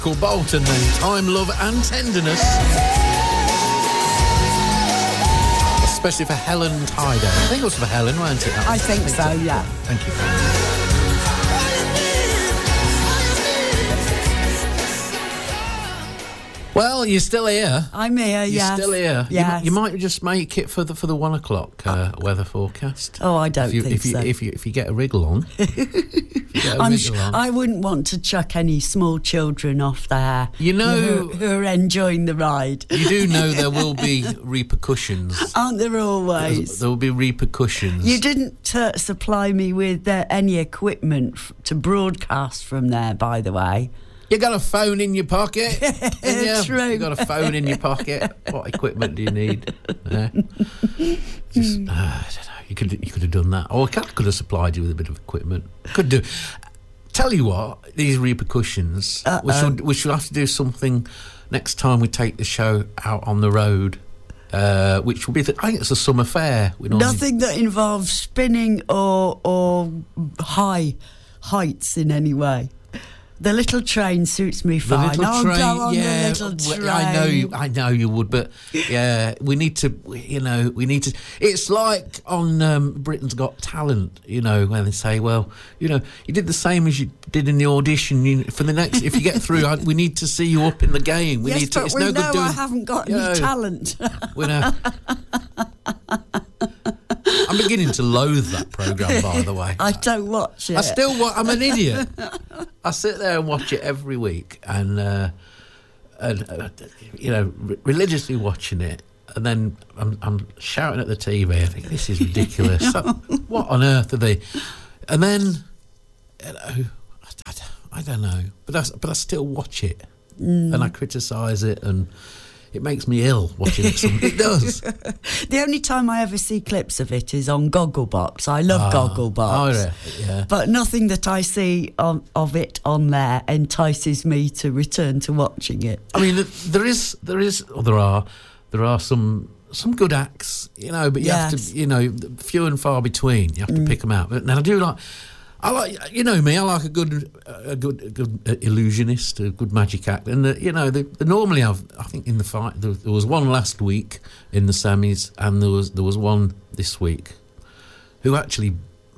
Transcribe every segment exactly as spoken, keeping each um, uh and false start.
Called Bolton and Time, Love and Tenderness. Especially for Helen Tider. I think it was for Helen, weren't it? I think, I think so, so, yeah. Thank you. Well, you're still here. I'm here, You're yes. still here. Yes. You, you might just make it for the for the one o'clock uh, weather forecast. Oh, I don't if you, think if you, so. If you if you get a wriggle on, if you get a I'm wriggle sh- on. I wouldn't want to chuck any small children off there. You know, who, who are enjoying the ride. You do know there will be repercussions, aren't there always? There will be repercussions. You didn't uh, supply me with uh, any equipment f- to broadcast from there, by the way. You got a phone in your pocket? Yeah, true. You got a phone in your pocket. What equipment do you need? Yeah. Just, uh, I don't know. You could you could have done that, or I could have supplied you with a bit of equipment. Could do. Tell you what, these repercussions. Uh-oh. We should we should have to do something next time we take the show out on the road. Uh, which will be, the, I think it's a summer fair. We Nothing that involves spinning or or high heights in any way. The little train suits me fine. The little I'll train, go on yeah. the little train. I know you. I know you would, but yeah, we need to. You know, we need to. It's like on um, Britain's Got Talent. You know, when they say, "Well, you know, you did the same as you did in the audition. You, for the next, if you get through, I, we need to see you up in the game. We yes, need to. but It's we no know good doing. I haven't got any know, talent. We know. I'm beginning to loathe that programme, by the way. I don't watch it. I still watch. I'm an idiot. I sit there and watch it every week, and, uh, and uh, you know, re- religiously watching it, and then I'm, I'm shouting at the T V. I think this is ridiculous. So, what on earth are they? And then, you know, I, I, I don't know, but I, but I still watch it, mm. and I criticise it, and it makes me ill watching it. It does. The only time I ever see clips of it is on Gogglebox. I love oh, Gogglebox. Oh, yeah, yeah. But nothing that I see on, of it on there entices me to return to watching it. I mean, there is, there is, or there are, there are some some good acts, you know, but you yes. have to, you know, few and far between. You have to mm. pick them out. But now I do like. I like, you know me, I like a good a good, a good illusionist, a good magic act. And, the, you know, they, they normally have, I think in the fight, there, there was one last week in the semis, and there was there was one this week who actually,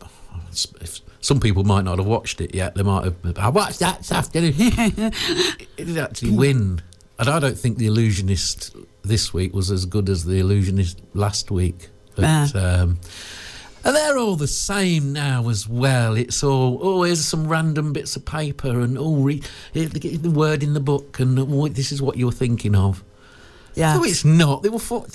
if some people might not have watched it yet, they might have, I watched that this afternoon. it, it did actually win. And I don't think the illusionist this week was as good as the illusionist last week. But... Uh. Um, And they're all the same now as well. It's all, oh, here's some random bits of paper, and oh, read the word in the book, and oh, this is what you're thinking of. Yeah. No, it's not. They were for,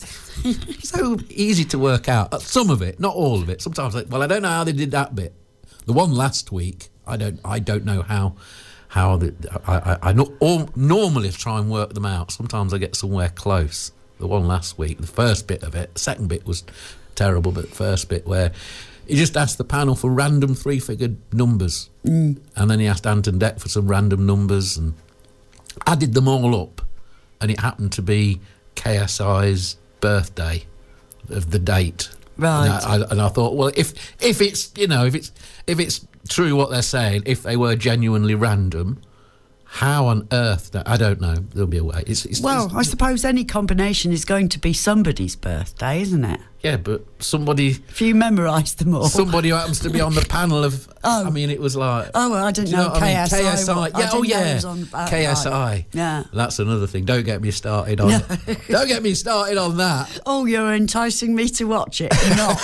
so easy to work out. Some of it, not all of it. Sometimes, like, well, I don't know how they did that bit. The one last week, I don't, I don't know how. How the, I, I, I not, all, normally try and work them out. Sometimes I get somewhere close. The one last week, the first bit of it, the second bit was terrible, but the first bit where he just asked the panel for random three-figured numbers, mm. and then he asked Anton Deck for some random numbers and added them all up, and it happened to be K S I's birthday of the date. Right. And I, I, and I thought, well, if if it's you know if it's if it's true what they're saying, if they were genuinely random, how on earth? I don't know. There'll be a way. It's, it's, well, it's, I suppose any combination is going to be somebody's birthday, isn't it? Yeah, but somebody... If you memorise them all. Somebody who happens to be on the panel of... Oh. I mean, it was like... Oh, well, I didn't do you know, know K S I. I mean? K S I. What, Yeah, I oh, yeah. On, K S I. Right. Yeah. That's another thing. Don't get me started on... No. Don't get me started on that. Oh, you're enticing me to watch it. Not.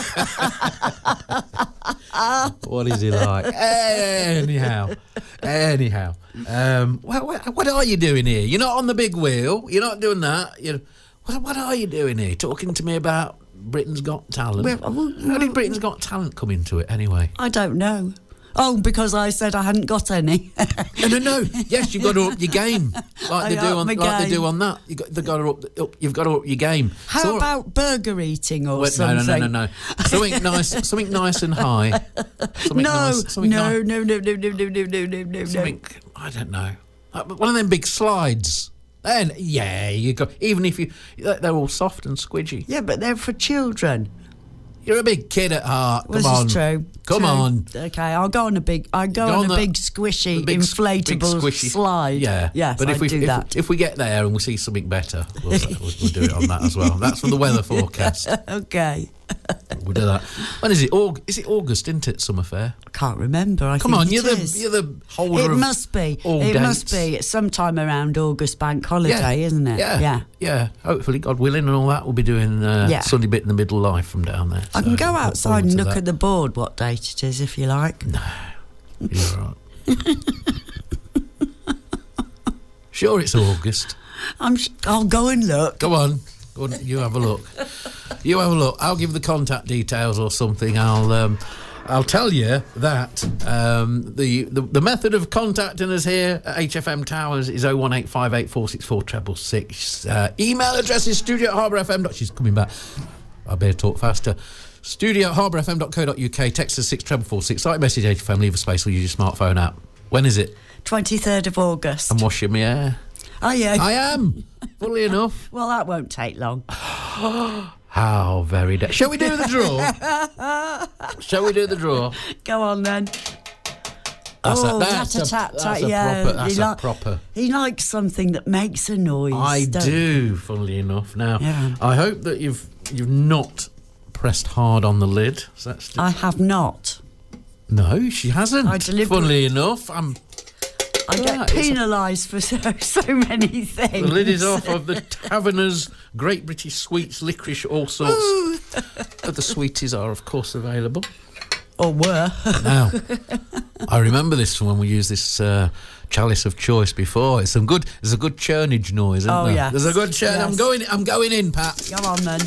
What is he like? Anyhow. Anyhow. Um, what, what, what are you doing here? You're not on the big wheel. You're not doing that. You're, what, what are you doing here? Talking to me about Britain's Got Talent? Well, well, How did Britain's Got Talent come into it anyway? I don't know. Oh, because I said I hadn't got any. no, no, no. Yes, you've got to up your game, like they I do on, like game. they do on that. You got, they've got to up, up. You've got to up your game. How so, about burger eating or wait, something? No, no, no, no, no. Something nice, something nice and high. Something no, nice, something no, nice. no, no, no, no, no, no, no, no, no. Something I don't know. One of them big slides. And yeah, you go. Even if you, they're all soft and squidgy. Yeah, but they're for children. You're a big kid at heart. Come this on. is true. Come true. on. Okay, I'll go on a big. I go, Go on, on a the- big squishy, big, inflatable big squishy slide. Yeah, Yes, But if I'd we do if, that. if we get there and we see something better, we'll, we'll, we'll do it on that as well. That's from the weather forecast. Okay. We'll do that. When is it? Aug- is it August? Isn't it? Summer Fair. I can't remember. I Come think on, it you're the is. you're the holder It of must be. all it dates. must be. It's sometime around August bank holiday, Yeah. isn't it? Yeah, Yeah. yeah. Hopefully, God willing, and all that. We'll be doing uh, Yeah. Sunday bit in the middle live from down there. I can So go look outside forward and to look that. at the board what date it is if you like. You're right. Sure, it's August. I'm sh- I'll go and look. Go on. Go on, you have a look. You have a look. I'll give the contact details or something. I'll um, I'll tell you that um, the, the the method of contacting us here at H F M Towers is oh one eight five eight four six four six six six. Uh, email address is studio at harbour f m. She's coming back. I better talk faster. Studio at harbour f m dot co dot u k. Text us six four four six. Site message H F M. Leave a space or use your smartphone app. When is it? twenty-third of August. I'm washing my hair. Are you? I am. Funnily enough. Well, that won't take long. How very da- Shall we do the draw? Shall we do the draw? Go on then. That's oh, a, that's a, tat, that's tat, a yeah. proper. That's he a li- proper. He likes something that makes a noise. I don't do. Funnily enough, now Yeah. I hope that you've you've not pressed hard on the lid. So that's just, I have not. no, she hasn't. I deliberately- Funnily enough, I'm. I Right, get it's a- penalised for so, so many things. The lid is off of the Taverner's Great British Sweets, licorice, all sorts. But the sweeties are, of course, available. Or were. Now, I remember this from when we used this uh, chalice of choice before. It's some good. There's a good churnage noise, isn't Oh, there? yes. There's a good churn. I'm Yes. going. I'm going in, Pat. Come on then.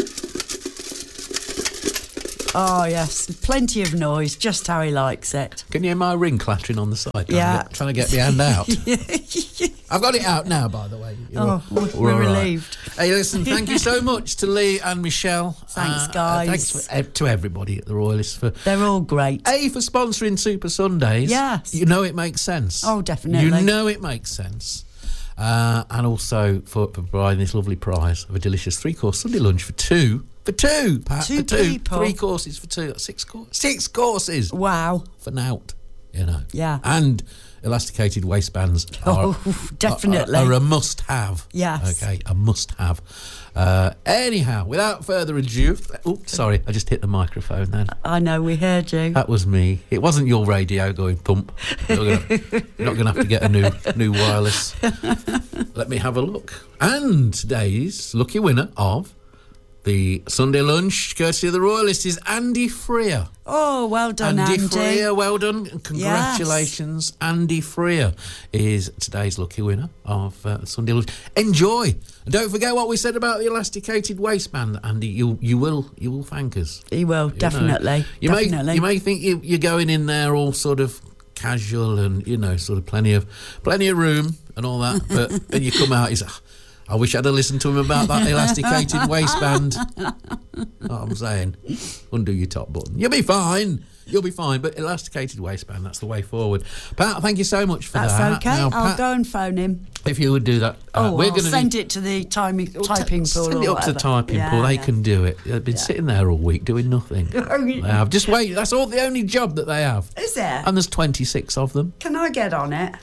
Oh, yes. Plenty of noise, just how he likes it. Can you hear my ring clattering on the side? Trying to Yeah. get- Trying to get my hand out. I've got it out now, by the way. You're- Oh, we're, we're we're all right. relieved. Hey, listen, thank you so much to Lee and Michelle. Thanks, Uh, guys. thanks for, uh, to everybody at the Royalists for They're all great. A, for sponsoring Super Sundays. Yes. You know it makes sense. Oh, definitely. You know it makes sense. Uh, and also for, for providing this lovely prize of a delicious three-course Sunday lunch for two. For two, Pat. Two for two. people. Three courses for two. That's six, cour- six courses Wow. for nout. You know. Yeah. And elasticated waistbands are, Oh, definitely. are, are a must-have. Yes. Okay, a must-have. Uh, anyhow, without further ado... Oh, sorry, I just hit the microphone then. I know, we heard you. That was me. It wasn't your radio going thump. You're not going to have to get a new new wireless. Let me have a look. And today's lucky winner of the Sunday lunch, courtesy of the Royalists, is Andy Freer. Oh, well done, Andy, Andy. Freer, well done. And congratulations. Andy Freer is today's lucky winner of uh, Sunday lunch. Enjoy. And don't forget what we said about the elasticated waistband, Andy. You you will you will thank us. He will, You know. definitely. You definitely. may you may think you, you're going in there all sort of casual and you know sort of plenty of plenty of room and all that, but when you come out, he's. I wish I'd have listened to him about that elasticated waistband. What I'm saying, undo your top button. You'll be fine. You'll be fine. But elasticated waistband, that's the way forward. Pat, thank you so much for That's that. okay. Now, I'll Pat, go and phone him. if you would do that, uh, Oh, we're I'll going to send it to the timing, typing pool Send or it up to whatever. the typing Yeah, pool. They yeah. can do it. They've been sitting there all week doing nothing. They have. Just wait. That's all the only job that they have. Is there? And there's twenty-six of them. Can I get on it?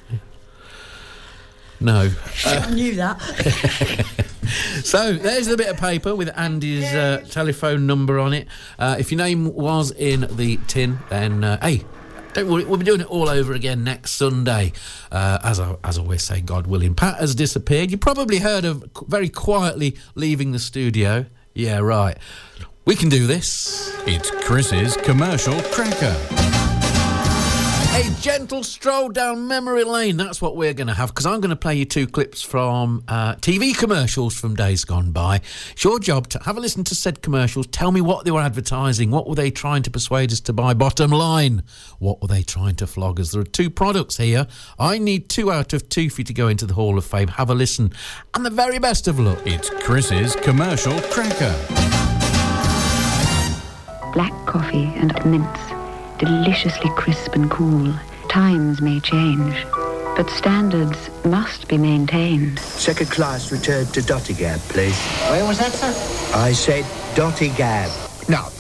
No. I knew that. So there's the bit of paper with Andy's uh, telephone number on it. Uh, if your name was in the tin, then uh, hey, don't worry, we'll be doing it all over again next Sunday. Uh, as I as I always say, God willing. Pat has disappeared. You probably heard of qu- very quietly leaving the studio. Yeah, right. We can do this. It's Chris's Commercial Cracker. A gentle stroll down memory lane. That's what we're going to have, because I'm going to play you two clips from uh, T V commercials from days gone by. It's your job to have a listen to said commercials. Tell me what they were advertising. What were they trying to persuade us to buy? Bottom line, what were they trying to flog us? There are two products here. I need two out of two for you to go into the Hall of Fame. Have a listen. And the very best of luck. It's Chris's Commercial Cracker. Black coffee and mints, deliciously crisp and cool. Times may change, but standards must be maintained. Second class return to Dottingham, please. Where was that, sir? I said Dottingham. Now,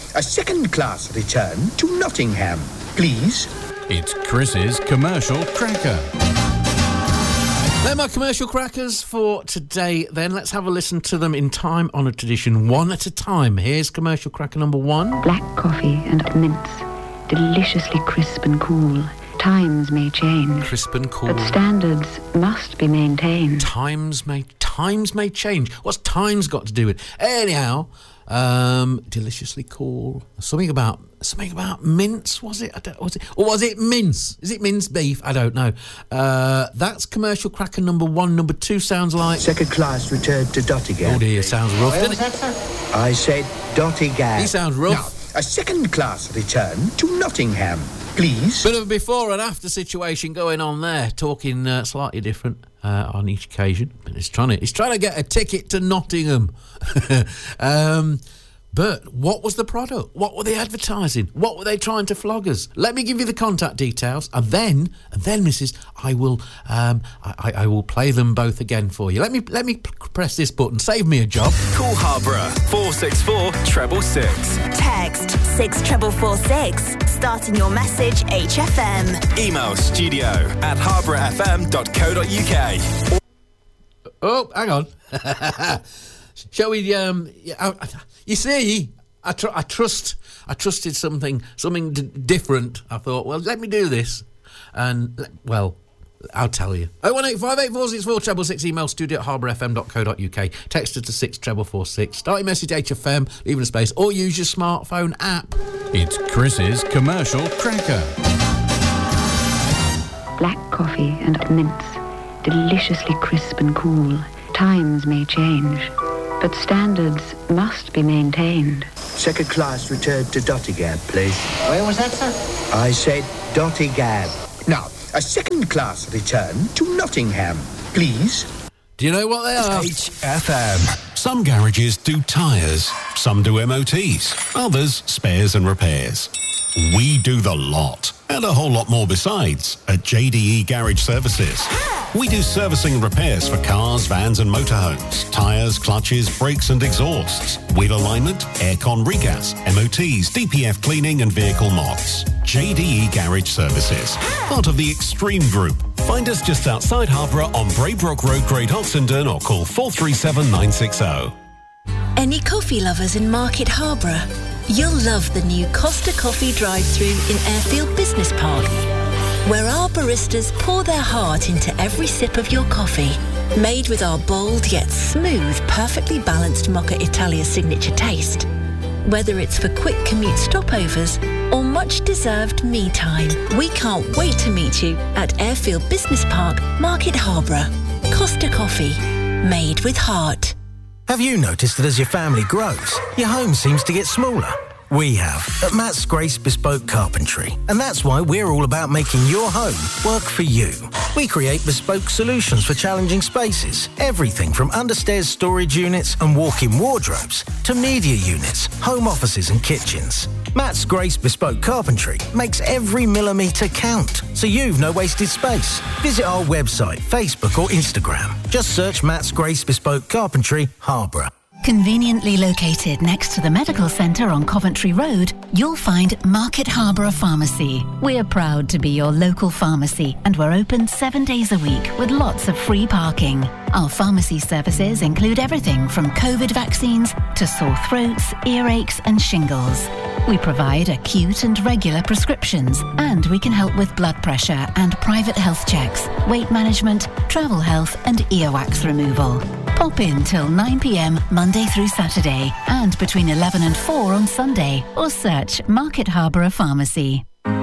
a second-class return to Nottingham, please. It's Chris's Commercial Cracker. They're my commercial crackers for today then. Let's have a listen to them in time-honoured tradition, one at a time. Here's commercial cracker number one. Black coffee and mints, deliciously crisp and cool. Times may change, Crisp and cool. but standards must be maintained. Times may times may change. What's times got to do with it? Anyhow, um, deliciously cool. Something about something about mince. Was it? I don't, was it? Or was it mince? Is it mince beef? I don't know. Uh, that's commercial cracker number one. Number two sounds like Second-class return to Nottingham. oh dear, sounds rough. Doesn't it? I said Nottingham. He sounds rough. Now, a second-class return to Nottingham, please. Bit of a before and after situation going on there. Talking uh, slightly different uh, on each occasion, but he's trying to he's trying to get a ticket to Nottingham. um, but what was the product? What were they advertising? What were they trying to flog us? Let me give you the contact details, and then and then, Missus I will um, I, I will play them both again for you. Let me let me p- press this button. Save me a job. Call Harborough four six four treble six. Text six treble four six, starting your message H F M. Email studio at harborough f m dot co dot u k. Oh, hang on. Shall we? Um, yeah, I, I, you see, I, tr- I trust. I trusted something, something d- different. I thought, well, let me do this, and well, I'll tell you. Oh one eight five eight four six four treble six. Email studio at harborough f m dot co dot u k. Text it to six treble four six. Start your message H F M, leave it a space, or use your smartphone app. It's Chris's Commercial Cracker. Black coffee and mints, deliciously crisp and cool. Times may change, but standards must be maintained. Second-class return to Nottingham, please. Where was that, sir? I said Nottingham. Now, a second-class return to Nottingham, please. Do you know what they are? H F M. Some garages do tyres, some do M O Ts, others spares and repairs. We do the lot, and a whole lot more besides, at J D E Garage Services. We do servicing and repairs for cars, vans and motorhomes, tyres, clutches, brakes and exhausts, wheel alignment, aircon regas, M O Ts, D P F cleaning and vehicle mods. J D E Garage Services, part of the Extreme Group. Find us just outside Harborough on Braybrook Road, Great Oxenden, or call four three seven nine six zero. Any coffee lovers in Market Harborough? You'll love the new Costa Coffee drive-thru in Airfield Business Park, where our baristas pour their heart into every sip of your coffee. Made with our bold yet smooth, perfectly balanced Mocha Italia signature taste. Whether it's for quick commute stopovers or much-deserved me time, we can't wait to meet you at Airfield Business Park, Market Harborough. Costa Coffee, made with heart. Have you noticed that as your family grows, your home seems to get smaller? We have at Matt's Grace Bespoke Carpentry, and that's why we're all about making your home work for you. We create bespoke solutions for challenging spaces, everything from understairs storage units and walk-in wardrobes to media units, home offices and kitchens. Matt's Grace Bespoke Carpentry makes every millimetre count, so you've no wasted space. Visit our website, Facebook or Instagram. Just search Matt's Grace Bespoke Carpentry, Harborough. Conveniently located next to the medical centre on Coventry Road, you'll find Market Harborough Pharmacy. We're proud to be your local pharmacy, and we're open seven days a week with lots of free parking. Our pharmacy services include everything from COVID vaccines to sore throats, earaches and shingles. We provide acute and regular prescriptions, and we can help with blood pressure and private health checks, weight management, travel health and earwax removal. Pop in till nine p m Monday through Saturday and between eleven and four on Sunday, or search Market Harborough Pharmacy.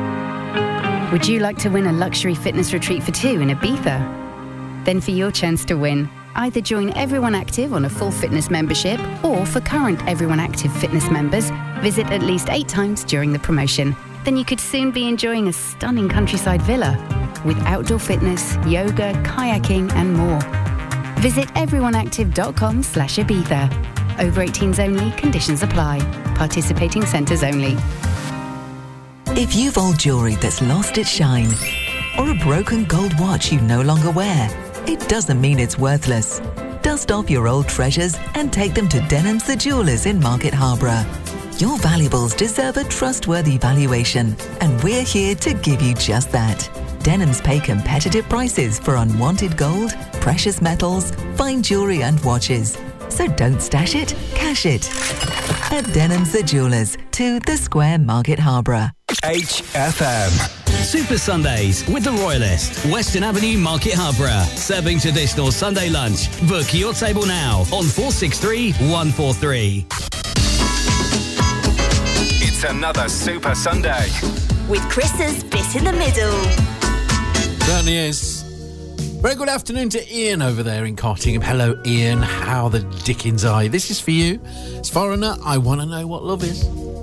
Would you like to win a luxury fitness retreat for two in Ibiza? Then for your chance to win, either join Everyone Active on a full fitness membership, or for current Everyone Active fitness members, visit at least eight times during the promotion. Then you could soon be enjoying a stunning countryside villa with outdoor fitness, yoga, kayaking and more. Visit everyoneactive.com slash Ibiza. Over eighteens only, conditions apply. Participating centres only. If you've old jewellery that's lost its shine, or a broken gold watch you no longer wear, it doesn't mean it's worthless. Does Dust off your old treasures and take them to Denham's the Jewellers in Market Harborough. Your valuables deserve a trustworthy valuation, and we're here to give you just that. Denham's pay competitive prices for unwanted gold, precious metals, fine jewellery and watches. So don't stash it, cash it. At Denham's the Jewellers, to the Square, Market Harborough. H F M. Super Sundays with the Royalist, Western Avenue, Market Harborough. Serving traditional Sunday lunch. Book your table now on four six three, one four three. It's another Super Sunday. With Chris's Bit in the Middle. Certainly is. Very good afternoon to Ian over there in Cottingham. Hello, Ian. How the dickens are you? This is for you. As foreigner, I want to know what love is.